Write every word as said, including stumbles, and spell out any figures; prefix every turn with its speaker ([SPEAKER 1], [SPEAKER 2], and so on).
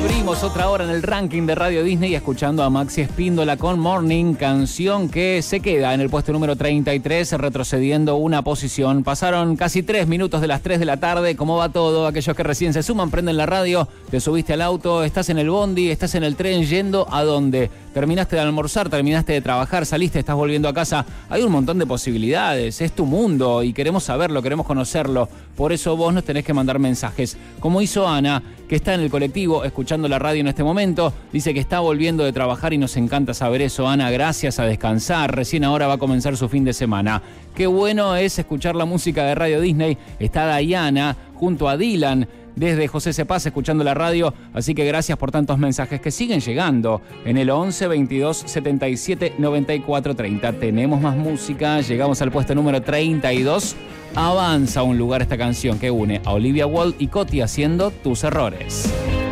[SPEAKER 1] Abrimos otra hora en el ranking de Radio Disney escuchando a Maxi Espíndola con Morning, canción que se queda en el puesto número treinta y tres, retrocediendo una posición. Pasaron casi tres minutos de las tres de la tarde. ¿Cómo va todo? Aquellos que recién se suman, prenden la radio, te subiste al auto, estás en el bondi, estás en el tren, ¿yendo a dónde? Terminaste de almorzar, terminaste de trabajar, saliste, estás volviendo a casa. Hay un montón de posibilidades, es tu mundo y queremos saberlo, queremos conocerlo. Por eso vos nos tenés que mandar mensajes. Como hizo Ana, que está en el colectivo escuchando la radio en este momento, dice que está volviendo de trabajar y nos encanta saber eso. Ana, gracias, a descansar. Recién ahora va a comenzar su fin de semana. Qué bueno es escuchar la música de Radio Disney. Está Diana junto a Dylan desde José Cepaz escuchando la radio, así que gracias por tantos mensajes que siguen llegando en el once veintidós setenta y siete noventa y cuatro treinta. Tenemos más música, llegamos al puesto número treinta y dos. Avanza un lugar esta canción que une a Olivia Wilde y Coti haciendo Tus Errores.